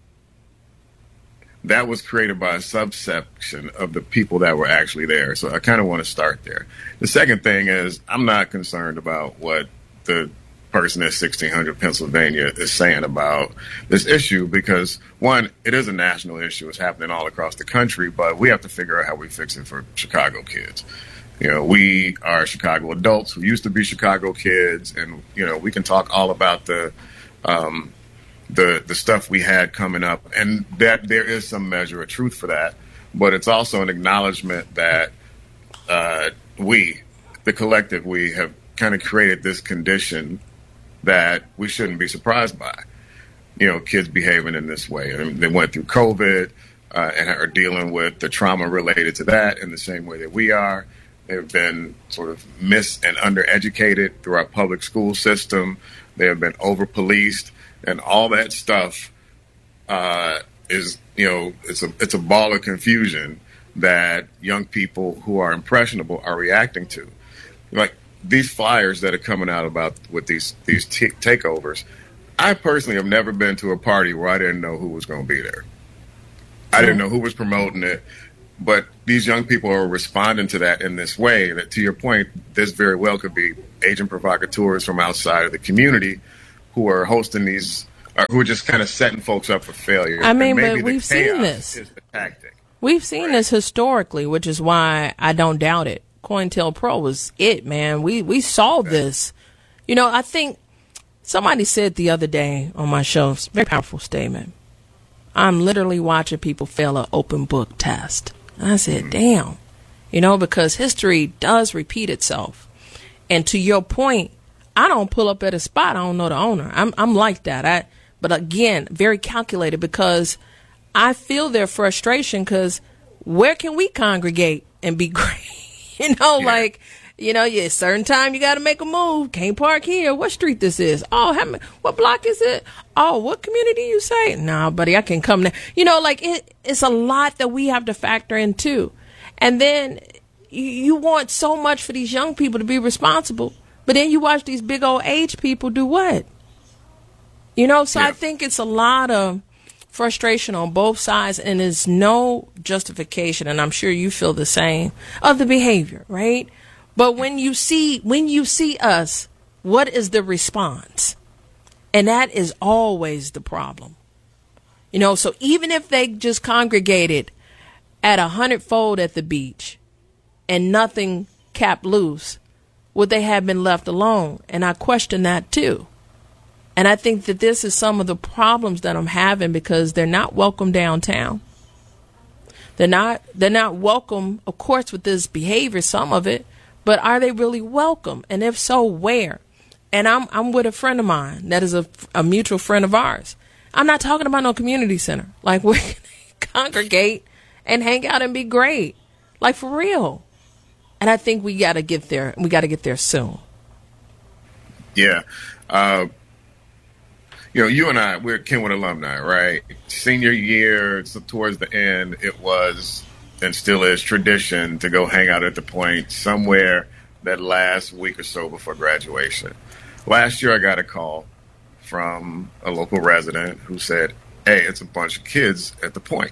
that was created by a subsection of the people that were actually there. So I kind of want to start there. The second thing is I'm not concerned about what the person at sixteen hundred Pennsylvania is saying about this issue because, one, it is a national issue. It's happening all across the country, but we have to figure out how we fix it for Chicago kids. You know, we are Chicago adults who used to be Chicago kids, and, you know, we can talk all about the um, the the stuff we had coming up, and that there is some measure of truth for that. but it's also an acknowledgement that uh, we, the collective, we have kind of created this condition that we shouldn't be surprised by. You know, kids behaving in this way. I mean, they went through COVID uh, and are dealing with the trauma related to that in the same way that we are. They've been sort of mis and undereducated through our public school system. They have been over-policed, and all that stuff uh, is, you know, it's a it's a ball of confusion that young people who are impressionable are reacting to. Like these flyers that are coming out about with these these t- takeovers. I personally have never been to a party where I didn't know who was going to be there. I didn't know who was promoting it, but these young people are responding to that in this way that, to your point, this very well could be agent provocateurs from outside of the community who are hosting these, or who are just kind of setting folks up for failure. I mean, but we've seen this. Is the tactic. We've seen right. this historically, which is why I don't doubt it. COINTELPRO was it, man. We, we saw okay. this. You know, I think, somebody said the other day on my show, it's a very powerful statement. I'm literally watching people fail an open book test. And I said, damn, you know, because history does repeat itself. And to your point, I don't pull up at a spot I don't know the owner. I'm I'm like that. I, but again, very calculated because I feel their frustration because where can we congregate and be great? You know, yeah. like, you know, yeah, certain time you got to make a move. Can't park here. What street this is? Oh, how many, what block is it? Oh, what community you say? Nah, buddy, I can come now. You know, like it, it's a lot that we have to factor in too. And then you, you want so much for these young people to be responsible, but then you watch these big old age people do what? You know, so yeah. I think it's a lot of frustration on both sides, and there's no justification, and I'm sure you feel the same, of the behavior, right? But when you see when you see us, what is the response? And that is always the problem. You know, so even if they just congregated at a hundredfold at the beach and nothing capped loose, would they have been left alone? And I question that too. And I think that this is some of the problems that I'm having because they're not welcome downtown. They're not they're not welcome, of course, with this behavior, some of it. But are they really welcome? And if so, where? And I'm I'm with a friend of mine that is a, a mutual friend of ours. I'm not talking about no community center. Like, we can congregate and hang out and be great. Like, for real. And I think we got to get there. We got to get there soon. Yeah. Uh, you know, you and I, we're Kenwood alumni, right? Senior year, so towards the end, it was and still is tradition to go hang out at the Point somewhere that last week or so before graduation. Last year, I got a call from a local resident who said, hey, it's a bunch of kids at the Point.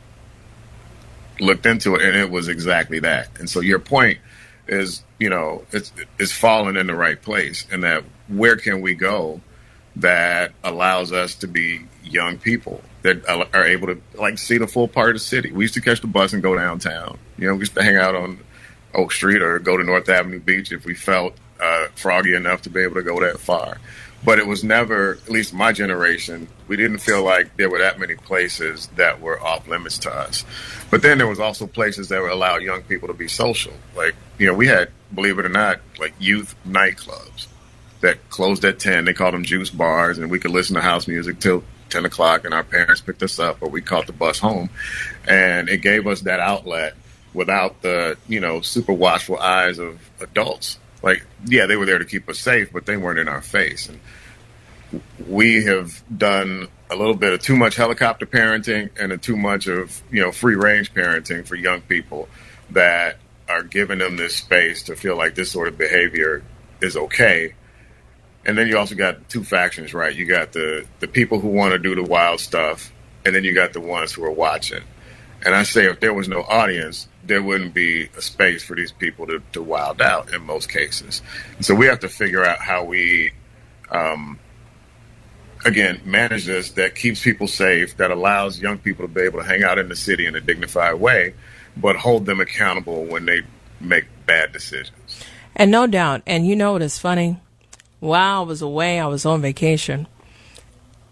Looked into it, and it was exactly that. And so your point is, you know, it's, it's fallen in the right place, and that where can we go that allows us to be young people that are able to, like, see the full part of the city. We used to catch the bus and go downtown. You know, we used to hang out on Oak Street or go to North Avenue Beach if we felt uh, froggy enough to be able to go that far. But it was never, at least my generation, we didn't feel like there were that many places that were off limits to us. But then there was also places that would allow young people to be social. Like, you know, we had, believe it or not, like youth nightclubs that closed at ten. They called them juice bars, and we could listen to house music till ten o'clock, and our parents picked us up or we caught the bus home. And it gave us that outlet without the, you know, super watchful eyes of adults. Like, yeah, they were there to keep us safe, but they weren't in our face. And we have done a little bit of too much helicopter parenting and a too much of, you know, free range parenting for young people that are giving them this space to feel like this sort of behavior is okay. And then you also got two factions, right? You got the, the people who want to do the wild stuff, and then you got the ones who are watching. And I say if there was no audience, there wouldn't be a space for these people to, to wild out in most cases. And so we have to figure out how we, um, again, manage this that keeps people safe, that allows young people to be able to hang out in the city in a dignified way, but hold them accountable when they make bad decisions. And no doubt, and you know what is funny? While I was away, I was on vacation.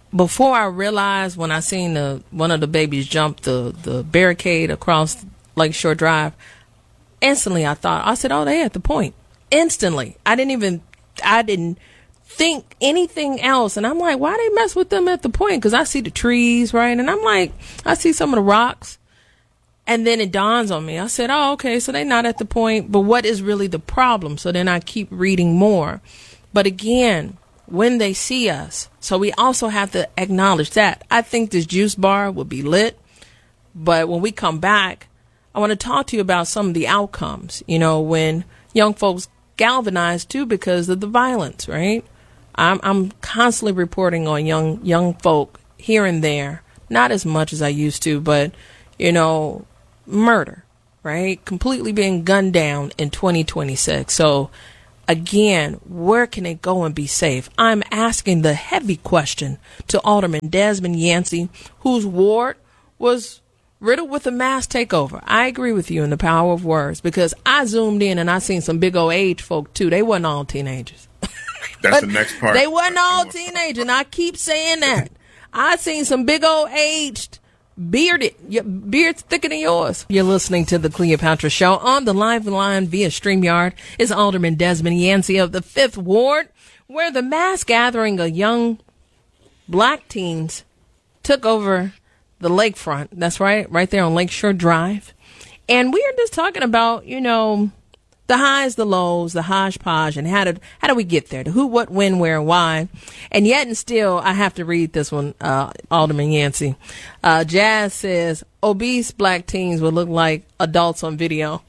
before I realized, when I seen the one of the babies jump the, the barricade across Lakeshore Drive, instantly I thought, I said, oh, they at the point. Instantly. I didn't even, I didn't think anything else. And I'm like, why they mess with them at the point? Because I see the trees, right? And I'm like, I see some of the rocks. And then it dawns on me. I said, oh, okay, so they're not at the point. But what is really the problem? So then I keep reading more. But again, when they see us, so we also have to acknowledge that. I think this juice bar will be lit. But when we come back, I want to talk to you about some of the outcomes, you know, when young folks galvanize too because of the violence, right? I'm, I'm constantly reporting on young young folk here and there, not as much as I used to, but, you know, murder, right? Completely being gunned down in twenty twenty-six. So, again, where can they go and be safe? I'm asking the heavy question to Alderman Desmond Yancey, whose ward was riddled with a mass takeover. I agree with you in the power of words, because I zoomed in and I seen some big old age folk too. They wasn't all teenagers. That's the next part. They wasn't all teenagers, and I keep saying that. I seen some big old aged, bearded, your beard's thicker than yours. You're listening to the Cleopatra Show. On the live line via StreamYard is Alderman Desmond Yancey of the Fifth Ward, where the mass gathering of young black teens took over the lakefront. That's right, right there on Lakeshore Drive. And we are just talking about, you know, the highs, the lows, the hodgepodge, and how did how do we get there? The who, what, when, where, and why. And yet and still, I have to read this one, uh, Alderman Yancey. Uh, Jazz says, obese black teens would look like adults on video.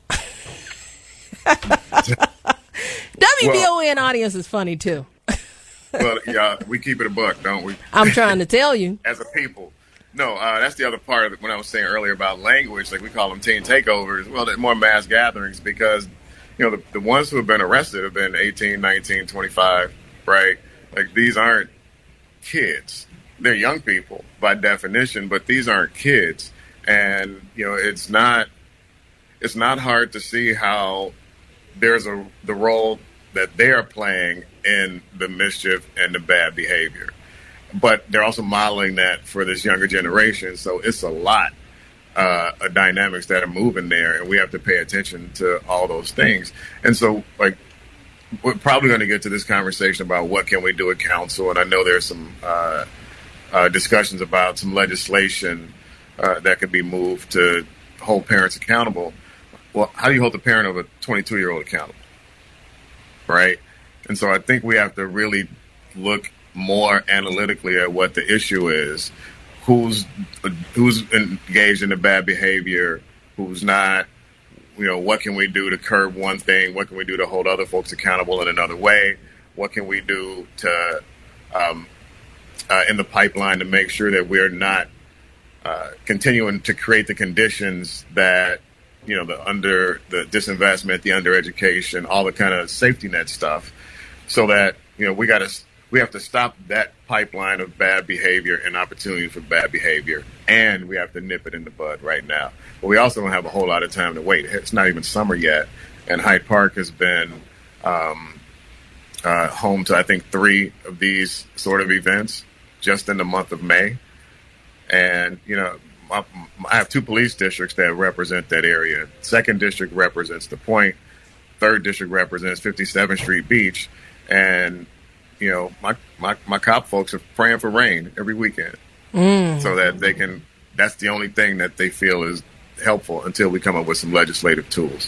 W B O N well, audience is funny, too. Well, yeah, we keep it a buck, don't we? I'm trying to tell you. As a people. No, uh, that's the other part of it when I was saying earlier about language, like we call them teen takeovers. Well, they're more mass gatherings because, you know, the, the ones who have been arrested have been eighteen, nineteen, twenty-five, right? Like, these aren't kids. They're young people by definition, but these aren't kids. And, you know, it's not, it's not hard to see how there's a, the role that they are playing in the mischief and the bad behavior. But they're also modeling that for this younger generation. So it's a lot uh, of dynamics that are moving there, and we have to pay attention to all those things. And so, like, we're probably going to get to this conversation about what can we do at council. And I know there's some uh, uh, discussions about some legislation uh, that could be moved to hold parents accountable. Well, how do you hold the parent of a twenty-two-year-old accountable? Right? And so I think we have to really look more analytically at what the issue is, who's who's engaged in the bad behavior, who's not, you know, what can we do to curb one thing, what can we do to hold other folks accountable in another way, what can we do to um, uh, in the pipeline to make sure that we're not uh, continuing to create the conditions that, you know, the under the disinvestment, the undereducation, all the kind of safety net stuff, so that, you know, we got to We have to stop that pipeline of bad behavior and opportunity for bad behavior, and we have to nip it in the bud right now. But we also don't have a whole lot of time to wait. It's not even summer yet, and Hyde Park has been um, uh, home to, I think, three of these sort of events just in the month of May. And, you know, I, I have two police districts that represent that area. Second district represents the Point. Third district represents fifty-seventh Street Beach. And you know, my, my, my cop folks are praying for rain every weekend mm. so that they can, that's the only thing that they feel is helpful until we come up with some legislative tools.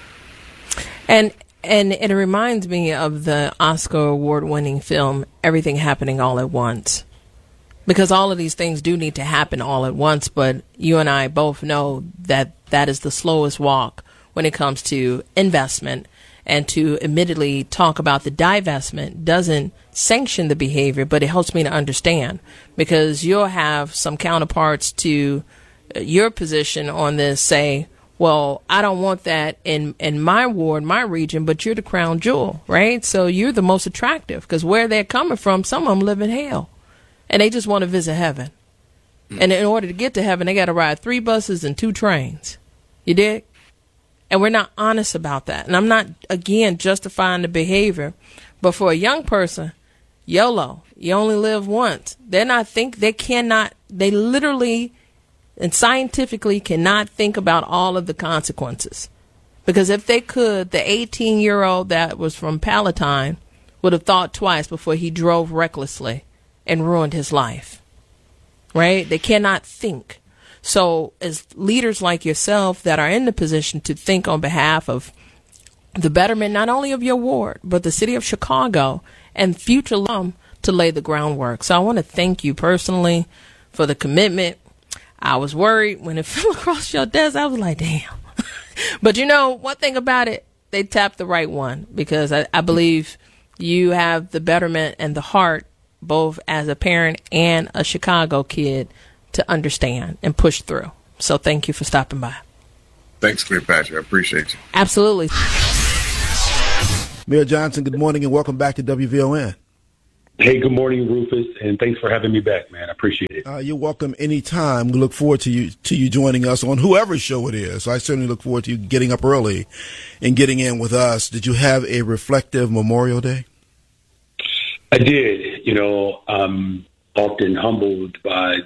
And and it reminds me of the Oscar award-winning film, Everything Happening All at Once. Because all of these things do need to happen all at once, but you and I both know that that is the slowest walk when it comes to investment. And to admittedly talk about the divestment doesn't sanction the behavior, but it helps me to understand, because you'll have some counterparts to your position on this say, well, I don't want that in, in my ward, my region, but you're the crown jewel, right? So you're the most attractive, because where they're coming from, some of them live in hell and they just want to visit heaven. Mm. And in order to get to heaven, they got to ride three buses and two trains. You dig? And we're not honest about that. And I'm not, again, justifying the behavior. But for a young person, YOLO. You only live once. They're not think they cannot. They literally and scientifically cannot think about all of the consequences. Because if they could, the eighteen-year-old that was from Palatine would have thought twice before he drove recklessly and ruined his life. Right? They cannot think. So as leaders like yourself that are in the position to think on behalf of the betterment not only of your ward, but the city of Chicago and future alum to lay the groundwork. So I want to thank you personally for the commitment. I was worried when it fell across your desk. I was like, damn. But you know, one thing about it, they tapped the right one, because I, I believe you have the betterment and the heart, both as a parent and a Chicago kid, to understand and push through. So thank you for stopping by. Thanks, Cleopatra. I appreciate you. Absolutely. Mayor Johnson, good morning and welcome back to W V O N. Hey, good morning, Rufus, and thanks for having me back, man. I appreciate it. Uh, you're welcome anytime. We look forward to you to you joining us on whoever's show it is. So I certainly look forward to you getting up early and getting in with us. Did you have a reflective Memorial Day? I did. You know, I'm often humbled by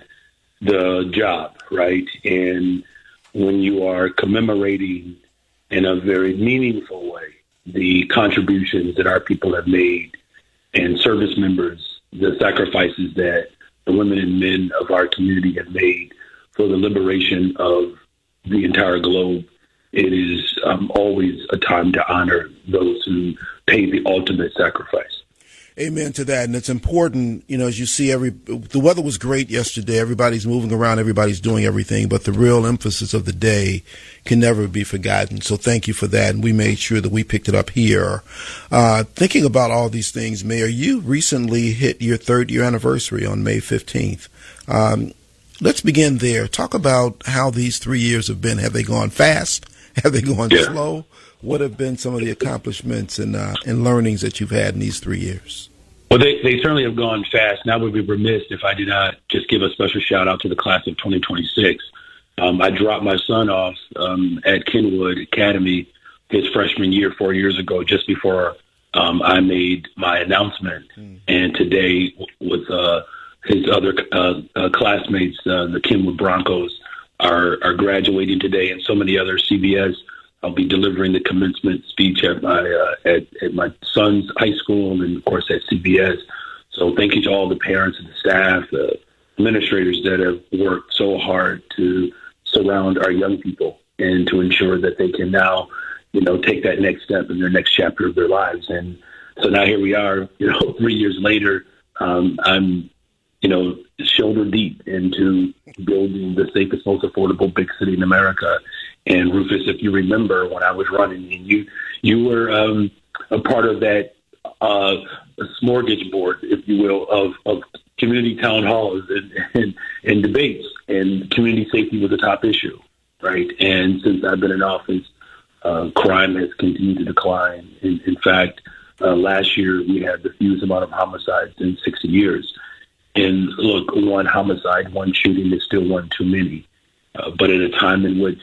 the job, right? And when you are commemorating in a very meaningful way the contributions that our people have made, and service members, the sacrifices that the women and men of our community have made for the liberation of the entire globe, it is um, always a time to honor those who paid the ultimate sacrifice. Amen to that. And it's important, you know, as you see, every the weather was great yesterday. Everybody's moving around. Everybody's doing everything. But the real emphasis of the day can never be forgotten. So thank you for that. And we made sure that we picked it up here. Uh, thinking about all these things, Mayor, you recently hit your third year anniversary on May fifteenth. Um, let's begin there. Talk about how these three years have been. Have they gone fast? Have they gone yeah. slow? What have been some of the accomplishments and uh, and learnings that you've had in these three years? Well, they, they certainly have gone fast. And I would be remiss if I did not just give a special shout out to the class of twenty twenty-six. Um, I dropped my son off um, at Kenwood Academy his freshman year four years ago, just before um, I made my announcement. Mm. And today, with uh, his other uh, uh, classmates, uh, the Kenwood Broncos, are, are graduating today, and so many other C B S. I'll be delivering the commencement speech at my uh, at, at my son's high school and, of course, at C B S. So thank you to all the parents and the staff, the administrators that have worked so hard to surround our young people and to ensure that they can now, you know, take that next step in their next chapter of their lives. And so now here we are, you know, three years later, um, I'm, you know, shoulder deep into building the safest, most affordable big city in America. And Rufus, if you remember when I was running, and you you were um, a part of that uh, smorgasbord, if you will, of, of community town halls and, and, and debates, and community safety was a top issue, right? And since I've been in office, uh, crime has continued to decline. In, in fact, uh, last year we had the fewest amount of homicides in sixty years. And look, one homicide, one shooting is still one too many. Uh, but at a time in which,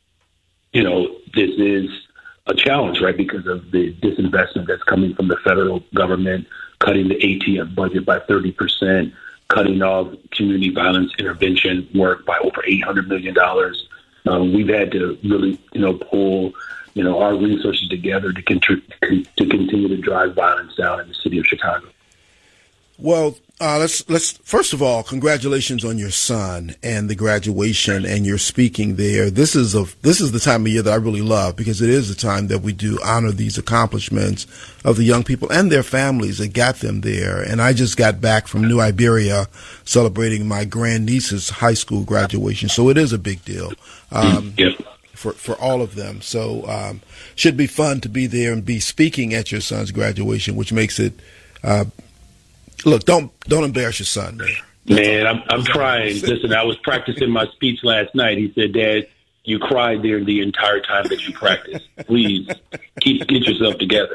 you know, this is a challenge, right, because of the disinvestment that's coming from the federal government, cutting the A T F budget by thirty percent, cutting off community violence intervention work by over eight hundred million dollars. Um, we've had to really, you know, pull, you know, our resources together to, contr- to continue to drive violence down in the city of Chicago. Well, uh, let's let's first of all, congratulations on your son and the graduation and your speaking there. This is a this is the time of year that I really love, because it is the time that we do honor these accomplishments of the young people and their families that got them there. And I just got back from New Iberia celebrating my grandniece's high school graduation, so it is a big deal. Um, yeah. For, for all of them. So um, should be fun to be there and be speaking at your son's graduation, which makes it uh, look, don't don't embarrass your son, man. Man, I'm I'm trying. Listen, I was practicing my speech last night. He said, "Dad, you cried there the entire time that you practiced. Please keep get yourself together."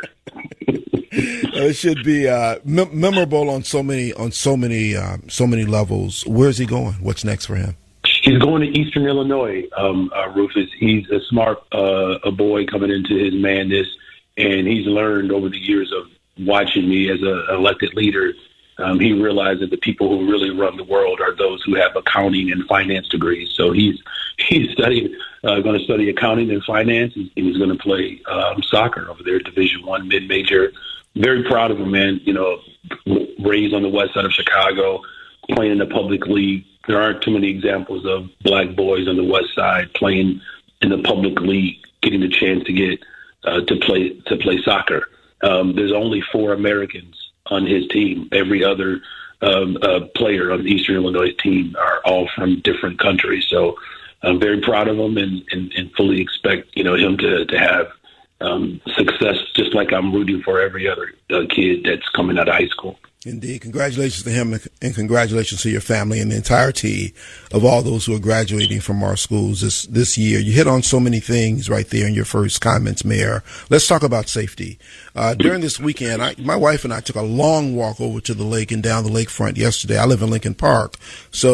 It should be uh, mem- memorable on so many on so many um, so many levels. Where's he going? What's next for him? He's going to Eastern Illinois, um, uh, Rufus. He's a smart uh, a boy coming into his madness, and he's learned over the years of watching me as an elected leader um, he realized that the people who really run the world are those who have accounting and finance degrees. So he's he's studying, uh, going to study accounting and finance, and he's going to play um, soccer over there, Division One mid-major. Very proud of him, man. You know, raised on the west side of Chicago, playing in the public league. There aren't too many examples of black boys on the west side playing in the public league, getting the chance to get uh, to play to play soccer. Um, there's only four Americans on his team. Every other um, uh, player on the Eastern Illinois team are all from different countries. So I'm very proud of him, and, and, and fully expect you know him to to have um, success, just like I'm rooting for every other uh, kid that's coming out of high school. Indeed. Congratulations to him, and congratulations to your family and the entirety of all those who are graduating from our schools this, this year. You hit on so many things right there in your first comments, Mayor. Let's talk about safety. Uh, during this weekend, I, my wife and I took a long walk over to the lake and down the lakefront yesterday. I live in Lincoln Park. So